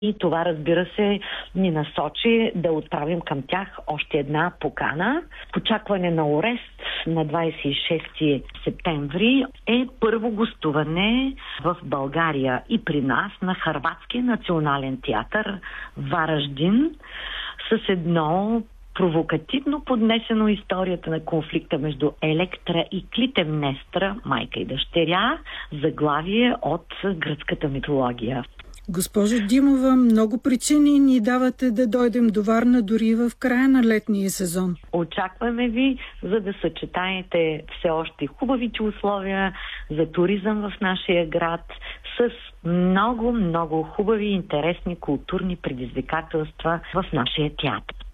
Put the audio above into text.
И това, разбира се, ни насочи да отправим към тях още една покана. В очакване на Орест на 26 септември е първо гостуване в България и при нас на Хърватския национален театър Вараждин с едно провокативно поднесено историята на конфликта между Електра и Клитемнестра, майка и дъщеря, заглавие от гръцката митология. Госпожо Димова, много причини ни давате да дойдем до Варна дори в края на летния сезон. Очакваме ви, за да съчетаете все още хубавите условия за туризъм в нашия град с много, много хубави и интересни културни предизвикателства в нашия театър.